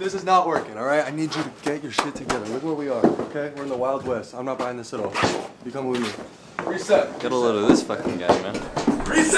This is not working, all right? I need you to get your shit together. Look where we are, okay? We're in the Wild West. I'm not buying this at all. You come with me. Reset. Get a load of this fucking guy, man. Reset!